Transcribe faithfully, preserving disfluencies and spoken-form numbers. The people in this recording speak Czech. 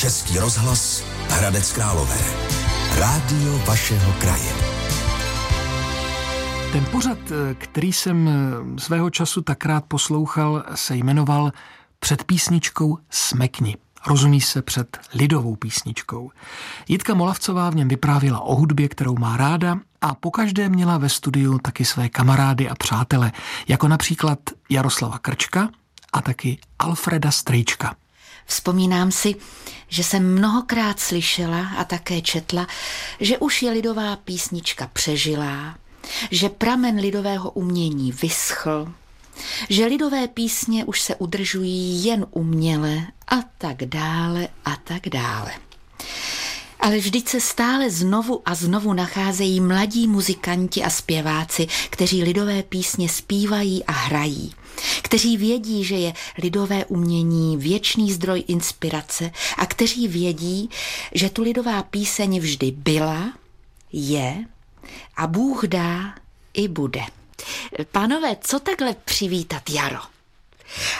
Český rozhlas Hradec Králové. Rádio vašeho kraje. Ten pořad, který jsem svého času tak rád poslouchal, se jmenoval Před písničkou smekni. Rozumí se před lidovou písničkou. Jitka Molavcová v něm vyprávěla o hudbě, kterou má ráda, a pokaždé měla ve studiu taky své kamarády a přátele, jako například Jaroslava Krčka a taky Alfreda Strejčka. Vzpomínám si, že jsem mnohokrát slyšela a také četla, že už je lidová písnička přežilá, že pramen lidového umění vyschl, že lidové písně už se udržují jen uměle a tak dále a tak dále. Ale vždyť se stále znovu a znovu nacházejí mladí muzikanti a zpěváci, kteří lidové písně zpívají a hrají, kteří vědí, že je lidové umění věčný zdroj inspirace a kteří vědí, že tu lidová píseň vždy byla, je a Bůh dá i bude. Pánové, co takhle přivítat jaro?